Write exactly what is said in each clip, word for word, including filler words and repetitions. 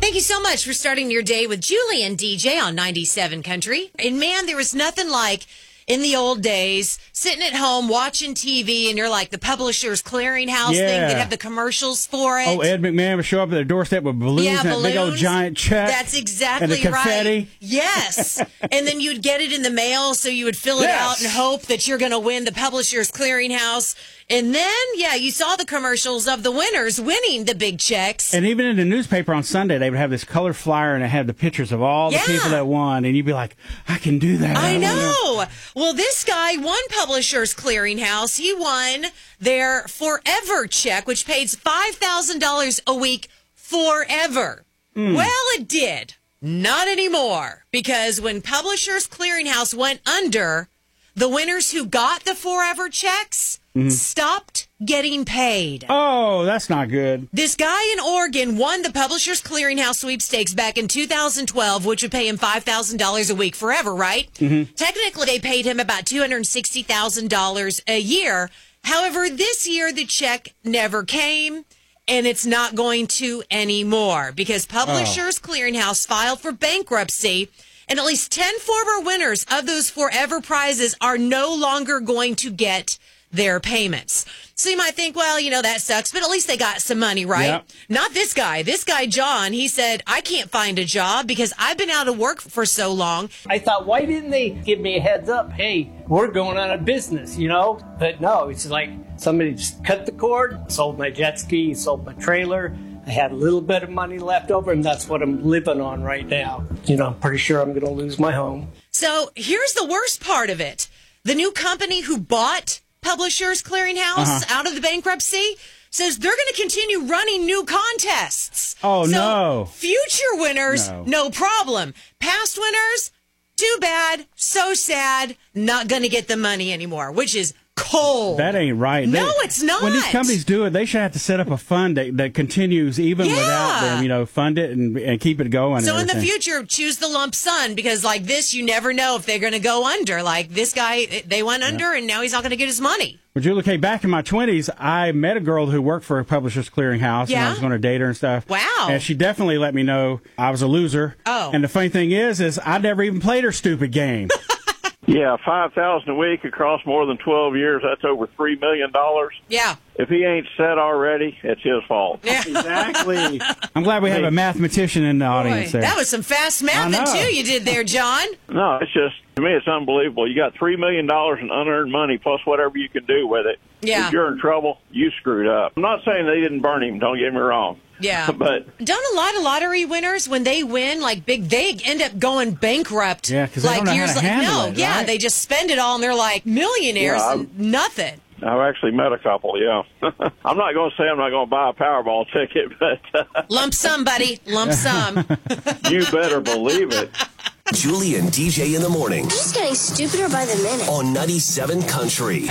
Thank you so much for starting your day with Julie and D J on ninety-seven Country. And man, there was nothing like in the old days sitting at home watching T V, and you're like the Publishers Clearinghouse Yeah. thing that have the commercials for it. Oh, Ed McMahon would show up at their doorstep with balloons Yeah, and that big old balloons. giant check. That's exactly and the confetti. right. Yes. And then you'd get it in the mail, so you would fill it Yes. out and hope that you're going to win the Publishers Clearinghouse. And then, yeah, you saw the commercials of the winners winning the big checks. And even in the newspaper on Sunday, they would have this color flyer, and it had the pictures of all the Yeah. people that won. And you'd be like, I can do that. I wanna- know. Well, this guy won Publishers Clearinghouse. He won their Forever check, which pays five thousand dollars a week forever. Mm. Well, it did. Not anymore. Because when Publishers Clearinghouse went under, the winners who got the Forever checks Mm-hmm. stopped getting paid. Oh, that's not good. This guy in Oregon won the Publishers Clearinghouse sweepstakes back in two thousand twelve, which would pay him five thousand dollars a week forever, right? Mm-hmm. Technically, they paid him about two hundred sixty thousand dollars a year. However, this year, the check never came, and it's not going to anymore because Publishers Clearinghouse filed for bankruptcy, and at least ten former winners of those Forever prizes are no longer going to get their payments. So you might think, well, you know, that sucks, but at least they got some money, right? Yep. Not this guy. This guy, John, he said, I can't find a job because I've been out of work for so long. I thought, why didn't they give me a heads up? Hey, we're going out of business, you know? But no, it's like somebody just cut the cord, sold my jet ski, sold my trailer. I had a little bit of money left over, and that's what I'm living on right now. You know, I'm pretty sure I'm going to lose my home. So here's the worst part of it. The new company who bought Publishers Clearinghouse Uh-huh. out of the bankruptcy says they're going to continue running new contests. Oh, so no. Future winners, No. no problem. Past winners, too bad, so sad, not going to get the money anymore, which is cold. That ain't right. No, They- it's not. When these companies do it, they should have to set up a fund that, that continues even Yeah. without them, you know, fund it and, and keep it going. So and in the everything. future, choose the lump sum because like this, you never know if they're going to go under. Like this guy, they went under and now he's not going to get his money. Well, Julie, okay, back in my twenties, I met a girl who worked for a Publishers Clearinghouse, and Yeah? I was going to date her and stuff. Wow. And she definitely let me know I was a loser. Oh. And the funny thing is, is I never even played her stupid game. Yeah, five thousand a week across more than twelve years. That's over three million dollars. Yeah. If he ain't set already, it's his fault. Yeah. Exactly. I'm glad we have a mathematician in the audience there. That was some fast math I know. too you did there, John. No, it's just, to me, it's unbelievable. You got three million dollars in unearned money plus whatever you can do with it. Yeah. If you're in trouble, you screwed up. I'm not saying they didn't burn him. Don't get me wrong. Yeah. But Don't a lot of lottery winners, when they win, like big, they end up going bankrupt. Yeah, 'cause they like don't know how years to la- handle No, it, yeah, right? they just spend it all and they're like millionaires Yeah, and nothing. I've actually met a couple, yeah. I'm not going to say I'm not going to buy a Powerball ticket, but uh, Lump sum, buddy. Lump sum. you better believe it. Julie and D J in the morning I'm just getting stupider by the minute. on ninety-seven Country.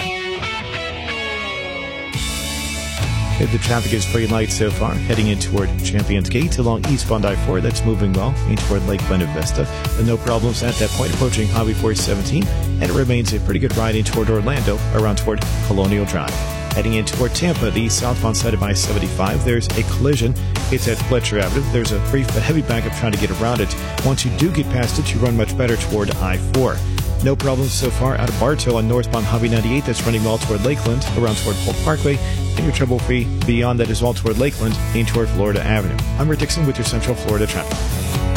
The traffic is pretty light so far, heading in toward Champions Gate along eastbound I four. That's moving well, in toward Lake Buena Vista. And no problems at that point, approaching Highway four seventeen. And it remains a pretty good ride in toward Orlando, around toward Colonial Drive. Heading in toward Tampa, the southbound side of I seventy-five, there's a collision. It's at Fletcher Avenue. There's a brief but heavy backup trying to get around it. Once you do get past it, you run much better toward I four. No problems so far out of Bartow on northbound Highway ninety-eight. That's running well toward Lakeland, around toward Polk Parkway. And you're trouble-free beyond that as well toward Lakeland, in toward Florida Avenue. I'm Rick Dixon with your Central Florida traffic.